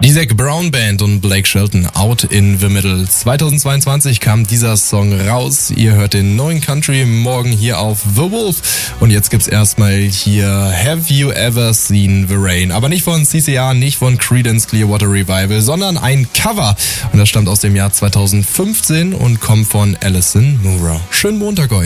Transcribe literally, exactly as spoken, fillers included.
Die Zac Brown Band und Blake Shelton, Out in the Middle. zweitausendzweiundzwanzig kam dieser Song raus. Ihr hört den neuen Country morgen hier auf The Wolf. Und jetzt gibt's erstmal hier Have You Ever Seen the Rain? Aber nicht von C C R, nicht von Creedence Clearwater Revival, sondern ein Cover. Und das stammt aus dem Jahr zweitausendfünfzehn und kommt von Alison Moore. Schönen Montag euch.